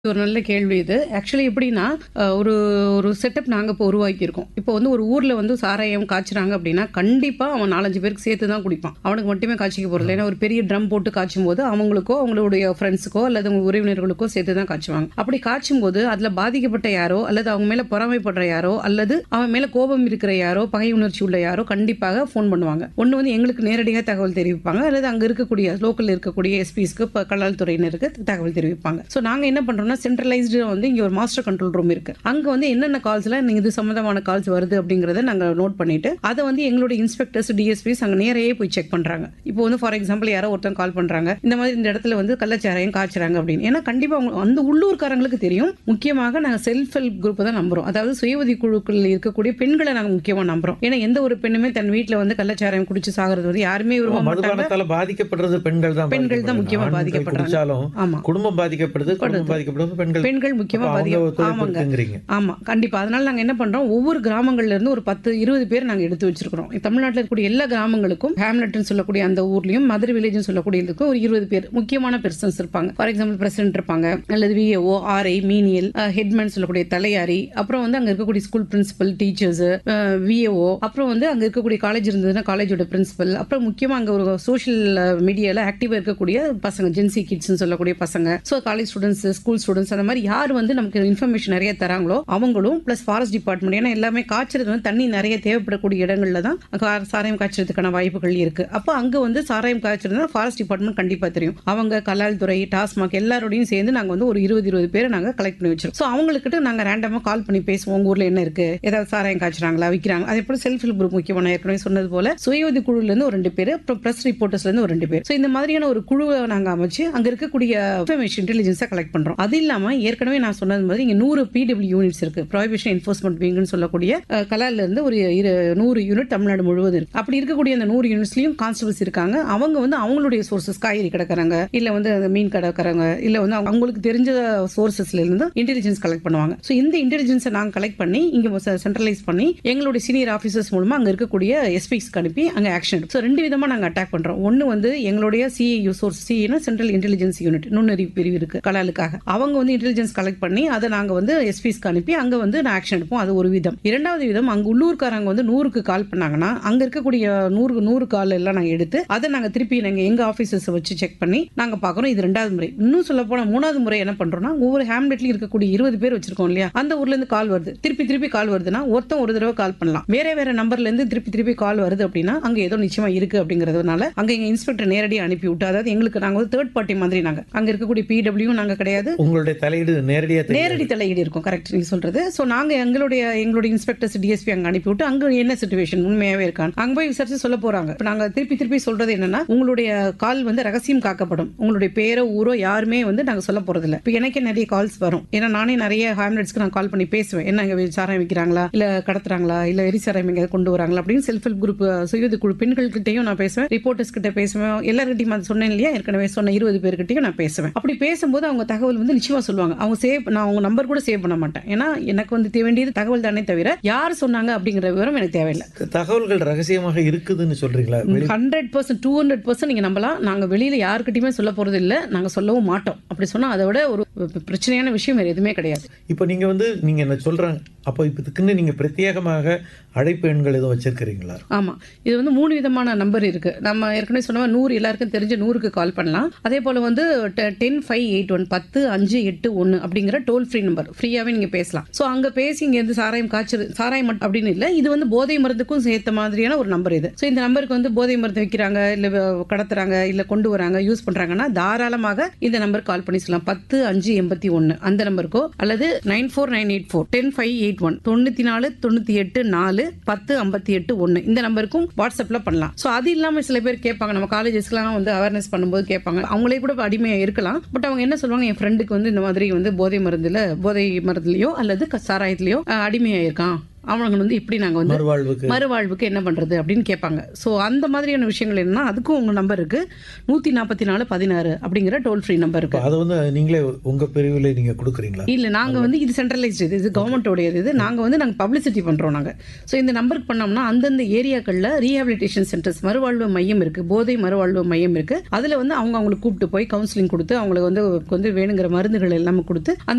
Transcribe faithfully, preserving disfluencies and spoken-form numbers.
ஒரு நல்ல கேள்வி இது. ஆக்சுவலி எப்படின்னா, அ ஒரு ஒரு செட்டப் நாங்க இப்போ உருவாக்கியிருக்கோம். இப்போ வந்து ஒரு ஊர்ல வந்து சாராயம் காய்ச்சுறாங்க அப்படின்னா, கண்டிப்பா அவன் நான்கு, அஞ்சு பேருக்கு சேர்த்து தான் குடிப்பான். அவனுக்கு மட்டுமே காய்ச்சிக்க போறதில்ல. ஏன்னா ஒரு பெரிய ட்ரம் போட்டு காய்ச்சும்போது, அவங்களுக்கோ, அவங்களுடைய ஃப்ரெண்ட்ஸுக்கோ அல்லது அவங்க உறவினர்களுக்கோ சேர்த்து தான் காய்ச்சுவாங்க. அப்படி காய்ச்சும்போது, அதில பாதிக்கப்பட்ட யாரோ, அல்லது அவங்க மேல பொறாமைப்படுற யாரோ, அல்லது அவன் மேல கோபம் இருக்கிற யாரோ, பகை உணர்ச்சி உள்ள யாரோ கண்டிப்பாக ஃபோன் பண்ணுவாங்க. ஒண்ணு வந்து எங்களுக்கு நேரடியா தகவல் தெரிவிப்பாங்க. அல்லது அங்க இருக்கக்கூடிய லோக்கல்ல இருக்கக்கூடிய எஸ்பிஸ்க்கு, இப்ப கலால் துறையினருக்கு தகவல் தெரிவிப்பாங்க. ஸோ நாங்க என்ன பண்றோம்னா, சென்ட்ரலைஸ்டு வந்து இங்க ஒரு மாஸ்டர் கண்ட்ரோல் ரூம் இருக்கு. அங்க வந்து என்னென்ன கால்ஸ்லாம் நீங்க இது சம்பந்தமான கால்ஸ் வருது அப்படிங்கறத நாங்க நோட் பண்ணிட்டு, அதை வந்து எங்களுடைய இன்ஸ்பெக்டர்ஸ், டிஎஸ்பிஸ் அங்க நேரையே போய் செக் பண்றாங்க. இப்போ வந்து ஃபார் எக்ஸாம்பிள் யாரோ ஒருத்தன் கால் பண்றாங்க, இந்த மாதிரி இந்த இடத்துல வந்து கள்ளச்சாராயம் காய்ச்சறாங்க அப்படின்னு. ஏன்னா கண்டிப்பா அவங்க அந்த உள்ளூர்காரங்களுக்கு தெரியும். முக்கியமாக நாங்க செல்ஃப் ஹெல்ப் குரூப் தான் நம்புறோம். அதாவது சுய உதவி குழுக்கள் இருக்கக்கூடிய பெண்களை நாங்க முக்கியமா நம்புறோம். ஏன்னா எந்த ஒரு பெண்ணுமே தன் வீட்டுல வந்து கள்ளச்சாராயம் குடிச்சு சாகிறது வந்து யாருமே விரும்ப மாட்டாங்க. மதுபானத்தால பாதிக்கப்படுறது பெண்கள் தான். பெண்கள் தான் முக்கியமா பாதிக்கப்படுறாங்க. ஆமா, குடும்பம் பாதிக்கப்படுது, குடும்பம் பாதிக்கப்படுறது பெண்கள். பெண்கள் முக்கியமா பாதிக்கப்படுறாங்க. ஆமா, கண்டிப்பா. அதனால நாங்க என்ன பண்றோம், ஒவ்வொரு கிராமங்கள்ல இருந்து ஒரு பத்து, இருபது பேர் நாங்க எடுத்து வச்சிருக்கிறோம். தமிழ்நாட்டில் இருக்கக்கூடிய எல்லா கிராமங்களுக்கும் ஹேம்லெட்னு சொல்லக்கூடிய அந்த ஊர்லயும், மதுரை வில்லேஜ்னு சொல்லக்கூடிய இதுக்கும் ஒரு இருபது பேர் முக்கியமான பெர்சன்ஸ் இருப்பாங்க. ஃபார் எக்ஸாம்பிள் பிரசிடென்ட் இருப்பாங்க, அல்லது விஏஓ, ஆர்ஐ, மீனியல், ஹெட்மேன் சொல்லக்கூடிய தலையாரி, அப்புறம் வந்து அங்க இருக்கக்கூடிய ஸ்கூல் பிரின்சிபல், டீச்சர்ஸ், விஏஓ, அப்புறம் வந்து அங்க இருக்கக்கூடிய காலேஜ் இருந்ததுன்னா காலேஜோட பிரின்சிபல், அப்புறம் முக்கியமா அங்க ஒரு சோஷியல் மீடியால ஆக்டிவா இருக்கக்கூடிய பசங்க, ஜென்சி கிட்ஸ் சொல்லக்கூடிய பசங்க, so college students, school students, அந்த மாதிரி யார் வந்து நமக்கு இன்ஃபர்மேஷன் நிறைய தராங்களோ அவங்களும், பிளஸ் ஃபாரஸ்ட் டிபார்ட்மெண்ட். ஏன்னா எல்லாமே காய்ச்சறது வந்து தண்ணி நிறைய தேவைப்படக்கூடிய இடங்கள்ல தான் சாராயம் காய்ச்சறதுக்கான வாய்ப்புகள் இருக்கு. அப்போ அங்க வந்து சாராயம் காய்ச்சறதுனா ஃபாரஸ்ட் டிபார்ட்மெண்ட் கண்டிப்பா தெரியும். அவங்க கலால் துறை, டாஸ்மாக் எல்லாரோடையும் சேர்ந்து நாங்க வந்து ஒரு இருபது இருபது பேரை நாங்க கலெக்ட் பண்ணி வச்சிருக்கோம். சோ அவங்ககிட்ட நாங்க ரேண்டமா கால் பண்ணி பேசுவோம். உங்க ஊர்ல என்ன இருக்கு, ஏதாவது சாராயம் காய்ச்சறாங்களா, விக்கிறாங்க. அதே போல செல்ஃப் ஹெல்ப் குரூப் முக்கியமா நான் ஏற்கனவே சொன்னது போல சுய உதவி குழுல இருந்து ஒரு ரெண்டு பேர், அப்புறம் பிரஸ் ரிப்போர்ட்டர்ஸ்ல இருந்து ஒரு ரெண்டு பேர். சோ இந்த மாதிரியான ஒரு குழுவை நாங்க அமைச்சு அங்க இருக்கக்கூடிய இன்ஃபர்மேஷன் இன்டெலிஜென்ஸை கலெக்ட் பண்றோம். அது இல்லாம ஏற்கனவே நான் சொன்னது மாதிரி இங்க நூறு பிடபிள்யூ யூனிட்ஸ் இருக்கு. ப்ராஹிபிஷன் என்ஃபோர்ஸ்மெண்ட் விங்னு சொல்லக்கூடிய கலால்ல இருந்து ஒரு நூறு யூனிட் தமிழ்நாடு முழுவதும் இருக்கு. அப்படி இருக்கக்கூடிய அந்த நூறு யூனிட்ஸ்லயும் கான்ஸ்டபிள்ஸ் இருக்காங்க. அவங்க வந்து அவங்களுடைய சோர்சஸ், காய்கறி கிடக்குறாங்க, இல்ல வந்து மீன் கிடக்குறாங்க, இல்ல வந்து அவங்களுக்கு தெரிஞ்ச சோர்சஸ்ல இருந்து இன்டெலிஜென்ஸ் கலெக்ட் பண்ணுவாங்க. சோ இந்த இன்டெலிஜென்ஸை நாங்க கலெக்ட் பண்ணி இங்க சென்ட்ரலைஸ் பண்ணி எங்களுடைய சீனியர் ஆபீசர்ஸ் மூலமா அங்க இருக்கக்கூடிய எஸ்பிக்கு அனுப்பி அங்க ஆக்ஷன் எடுக்கும். சோ ரெண்டு விதமா நாங்க அட்டாக் பண்றோம். ஒன்னு வந்து எங்களுடைய சிஐயு சோர்ஸ், சிஐனா சென்ட்ரல் இன்டெலிஜென்ஸ் யூனிட், நுண்ணறிவு பிரிவு இருக்கு கலாலுக்காக. அவங்க வந்து இன்டெலிஜென்ஸ் கலெக்ட் பண்ணி அதை நாங்க வந்து எஸ்பிஸ்க்கு அனுப்பி அங்க வந்து ஆக்ஷன் எடுப்போம். அது ஒரு விதம். இரண்டாவது விதம், அங்க உள்ளூர்காரங்க வந்து நூறுக்கு கால் பண்ணாங்கன்னா அங்க இருக்கக்கூடிய நூறு நூறு கால் எல்லாம் நாங்க எடுத்து அதை நாங்க திருப்பி நாங்க எங்க ஆபீசர்ஸ் வச்சு செக் பண்ணி நாங்க பாக்குறோம். இது ரெண்டாவது முறை. இன்னும் சொல்ல போனா மூணாவது முறை என்ன பண்றோம்னா, ஒவ்வொரு ஹேம்லெட்லயும் இருக்கக்கூடிய இருபது பேர் வச்சிருக்கோம் இல்லையா, அந்த ஊர்ல இருந்து கால் வருது, திருப்பி திருப்பி கால் வருதுன்னா ஒருத்தன் ஒரு தடவை கால் பண்ணலாம். வேற வேற நம்பர்ல இருந்து திருப்பி திருப்பி கால் வருது அப்படின்னா அங்க ஏதோ நிச்சயமா இருக்கு அப்படிங்கறதுனால அங்க எங்க இன்ஸ்பெக்டர் நேரடியாக அனுப்பி விட்டு, அதாவது எங்களுக்கு நாங்க வந்து தேர்ட் பார்ட்டி மாதிரி நாங்க அங்க இருக்கக்கூடிய பிடபிள்யூ நாங்க கிடையாது. உங்களுடைய தலையீடு நேரடியா நேரடி தலையீடு இருக்கும். கரெக்ட் நீங்க சொல்றது. சோ நாங்க எங்களுடைய எங்களுடைய இன்ஸ்பெக்டர்ஸ், டிஎஸ்பி அங்க அனுப்பி விட்டு அங்க என்ன சிச்சுவேஷன் உண்மையாவே இருக்கான்னு அங்க போய் விசாரிச்சு சொல்ல போறாங்க. நாங்க திருப்பி திருப்பி சொல்றது என்னன்னா, உங்களுடைய கால் வந்து ரகசியம் காக்கப்படும். உங்களுடைய பேரோ ஊரோ யாருமே வந்து நாங்க சொல்ல போறது இல்ல. இப்ப எனக்கே நிறைய கால்ஸ் வரும். ஏன்னா நானே நிறைய ஹேம்லெட்ஸ்க்கு நான் கால் பண்ணி பேசுவேன். என்ன இங்க சாராயம் விற்கிறாங்களா, இல்ல கடத்துறாங்களா, இல்ல எரி சாராயம் எங்க கொண்டு வராங்களா அப்படின்னு செல்ஃப் ஹெல்ப் குரூப், சுயது குழு பெண்கள் கிட்டையும் நான் பேசுவேன், ரிப்போர்ட்டர்ஸ் கிட்ட பேசுவேன், எல்லார்கிட்டையும் அது சொன்னேன் இல்லையா, ஏற்கனவே சொன்ன இருபது பேர்கிட்டையும் நான் பேசுவேன். அப்படி பேசும்போது அவங்க தகவல் வந்து நிச்சயமா சொல்லுவாங்க. அவங்க சேவ், நான் அவங்க நம்பர் கூட சேவ் பண்ண மாட்டேன். ஏன்னா எனக்கு வந்து வேண்டியது தகவல் தானே தவிர யார் சொன்னாங்க அப்படிங்கிற விவரம் எனக்கு தேவையில்லை. தகவல்கள் ரகசியமாக இருக்குதுன்னு சொல்றீங்களா? Hundred percent two hundred percent நீங்க நம்பலாம். நாங்க வெளியில யாருக்கிட்டையுமே சொல்ல போறது இல்ல, நாங்க சொல்லவும் மாட்டோம். அப்படி சொன்னா அதை விட ஒரு பிரச்சனையான விஷயம் வேற எதுவுமே கிடையாது. இப்போ நீங்க வந்து நீங்க என்ன சொல்றாங்க, அப்போ இதுக்குன்னு நீங்க பிரத்யேகமாக அழைப்பு எண்கள் எதுவும் வச்சிருக்கிறீங்களா? ஆமா, இது வந்து மூணு விதமான நம்பர் இருக்கு. நம்ம ஏற்கனவே சொன்ன நூறு எல்லாருக்கும் தெரிஞ்ச நூறுக்கு கால் பண்ணலாம். அதே போல வந்து டென் ஃபைவ் எயிட் ஒன் பத்து அஞ்சு எட்டு ஒன்னு அப்படிங்கிற டோல் ஃப்ரீ நம்பர், ஃப்ரீயாவே நீங்க பேசலாம். சோ அங்க பேசி இங்க இருந்து சாராயம் காய்ச்சல், சாராயம் மட்டும் அப்படின்னு இல்ல, இது வந்து போதை மருந்துக்கும் சேர்த்த மாதிரியான ஒரு நம்பர் இது. சோ இந்த நம்பருக்கு வந்து போதை மருந்து விற்கிறாங்க, இல்ல கடத்துறாங்க, இல்ல கொண்டு வராங்க, யூஸ் பண்றாங்கன்னா தாராளமாக இந்த நம்பர் கால் பண்ணி சொல்லலாம். பத்து அஞ்சு எண்பத்தி ஒன்னு அந்த நம்பருக்கோ, அல்லது nine four nine eight four ten five eight one தொண்ணூத்தி நாலு தொண்ணூத்தி எட்டு நாலு பத்து ஐம்பத்தி எட்டு ஒன்னு இந்த நம்பருக்கும் வாட்ஸ்அப்ல பண்ணலாம். சோ அது இல்லாம சில பேர் கேட்பாங்க, நம்ம காலேஜஸ்லாம் வந்து அவேர்னஸ் பண்ணும்போது கேட்பாங்க, அவங்களே கூட அடிமையா இருக்கலாம். பட் அவங்க என்ன சொல்லுவாங்க, என் ஃப்ரெண்டுக்கு வந்து இந்த மாதிரி வந்து போதை மருந்துல போதை மருந்துலயோ அல்லது சாராயத்திலயோ அடிமையா இருக்கான், அவங்க வந்து இப்படி நாங்க வந்து மறுவாழ்வுக்கு மறுவாழ்வுக்கு என்ன பண்றது அப்படின்னு கேட்பாங்க. சோ அந்த மாதிரியான விஷயங்கள் என்ன, அதுக்கும் உங்க நம்பர் இருக்கு, நூத்தி நாற்பத்தி நாலு பதினாறு அப்படிங்கிற டோல் ஃப்ரீ நம்பர் இருக்கு. அது வந்து நீங்களே உங்க பிரிவில் நீங்க கொடுக்குறீங்களா? இல்ல, நாங்க வந்து இது சென்ட்ரலைஸ்டு, இது கவர்மெண்டோடையது. இது நாங்க வந்து நாங்க பப்ளிசிட்டி பண்றோம் நாங்க. சோ இந்த நம்பருக்கு பண்ணோம்னா அந்தந்த ஏரியாக்கள்ல ரீஹாபிலிட்டேஷன் சென்டர்ஸ், மறுவாழ்வு மையம் இருக்கு, போதை மறுவாழ்வு மையம் இருக்கு. அதுல வந்து அவங்க அவங்களுக்கு கூப்பிட்டு போய் கவுன்சிலிங் கொடுத்து அவங்களுக்கு வந்து வந்து வேணுங்கிற மருந்துகள் எல்லாமே கொடுத்து அந்த